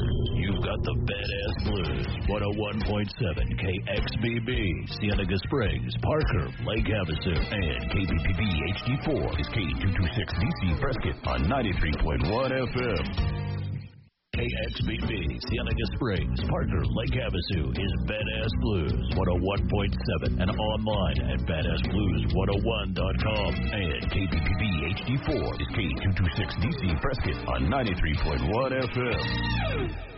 You've got the Badass Blues. 101.7 KXBB, Cienega Springs, Parker, Lake Havasu, and KBPB HD4 is K226DC Prescott on 93.1 FM. KXBB, Cienega Springs, Parker, Lake Havasu is Badass Blues 101.7 and online at badassblues101.com. And KBPB HD4 is K226DC Prescott on 93.1 FM.